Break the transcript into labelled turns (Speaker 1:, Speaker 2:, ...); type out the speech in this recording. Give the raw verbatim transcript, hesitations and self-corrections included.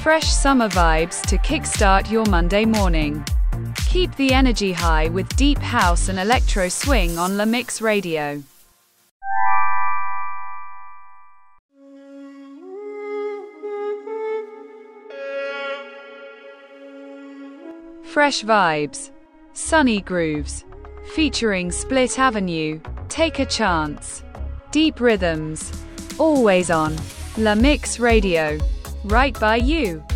Speaker 1: Fresh summer vibes to kickstart your Monday morning. Keep the energy high with deep house and electro swing on La Mix Radio. Fresh vibes, sunny grooves, featuring Split Avenue, Take a Chance. Deep rhythms, always on La Mix Radio, right by you.